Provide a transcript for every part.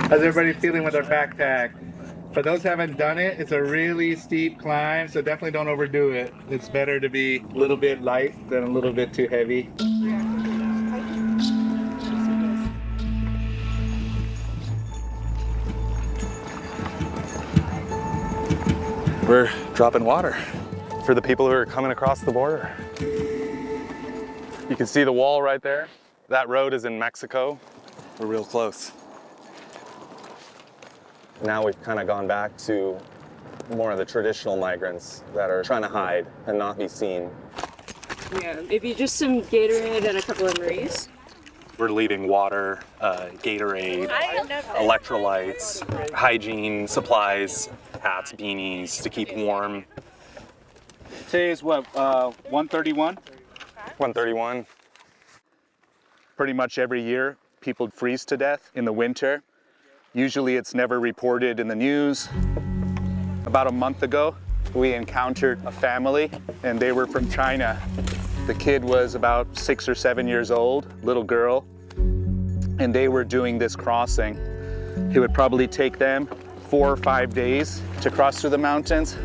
How's everybody feeling with their backpack? For those who haven't done it, it's a really steep climb, so definitely don't overdo it. It's better to be a little bit light than a little bit too heavy. We're dropping water for the people who are coming across the border. You can see the wall right there. That road is in Mexico. We're real close. Now we've kind of gone back to more of the traditional migrants that are trying to hide and not be seen. Yeah, maybe just some Gatorade and a couple of Marie's. We're leaving water, Gatorade, electrolytes, hygiene supplies, hats, beanies to keep warm. Today is what, 131? 131. Pretty much every year, people freeze to death in the winter. Usually it's never reported in the news. About a month ago, we encountered a family, and they were from China. The kid was about 6 or 7 years old, little girl, and they were doing this crossing. It would probably take them 4 or 5 days to cross through the mountains.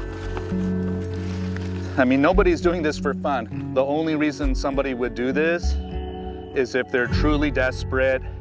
I mean, nobody's doing this for fun. The only reason somebody would do this is if they're truly desperate